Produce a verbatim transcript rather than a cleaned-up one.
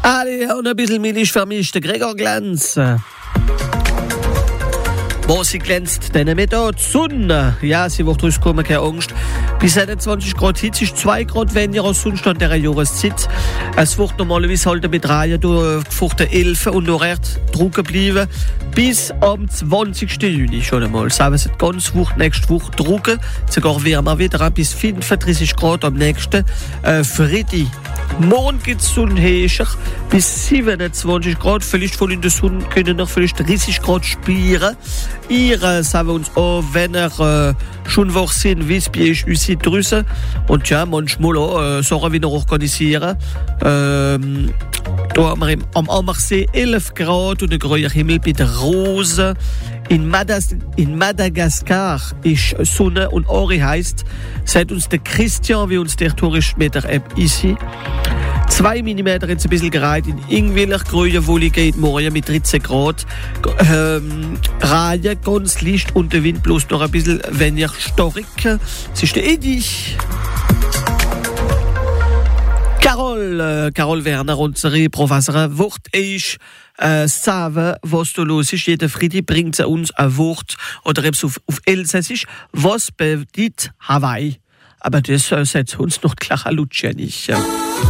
Alle und ein bisschen Milch vermischt, der Gregor Glanz. Wo sie glänzt, denn mit der Sonne. Ja, sie wird rauskommen, keine Angst. Bis einundzwanzig Grad Hitze ist zwei Grad weniger als sonst an dieser Jahreszeit. Es wird normalerweise halt mit Reihe durch elf und noch recht trocken bleiben. Bis am zwanzigsten Juni schon einmal. Das heißt, die ganze Woche, nächste Woche trocken. Sogar wärmer wieder bis fünfunddreißig Grad am nächsten äh, Freitag. Morgen geht es sonnenheißer bis siebenundzwanzig Grad. Vielleicht voll in der Sonne können noch vielleicht dreißig Grad spüren. Ihr äh, sagen uns auch, wenn ihr äh, schon wach sind, wie es bei euch aussieht draussen. Und ja, manchmal auch äh, Sachen wieder organisieren. Ähm, da haben wir im, am Ammersee elf Grad und ein grüner Himmel bei der Rose. In, Madas, in Madagaskar ist Sonne und Ori heisst, sagt uns der Christian, wie uns der Touristmeter-App ist. zwei Millimeter jetzt ein bisschen gereiht in Ingwiller, grüne Wolli geht morgen mit dreizehn Grad. Ähm, Reihe, ganz Licht und der Wind bloß noch ein bisschen weniger stark. Es ist der Edi. Carol, äh, Carol Werner, unsere Professorin, wird ich äh, sagen, was da los ist. Jeden Freitag bringt sie uns ein Wort oder etwas auf, auf Elsässisch. Was bedeutet Hawaii? Aber das äh, sagt uns noch klar Lucia nicht. Ja.